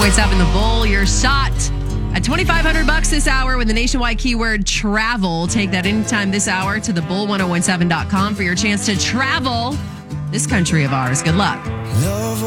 1017 The Bull. Your shot at $2,500 this hour with the nationwide keyword travel. Take that anytime this hour to thebull1017.com for your chance to travel this country of ours. Good luck.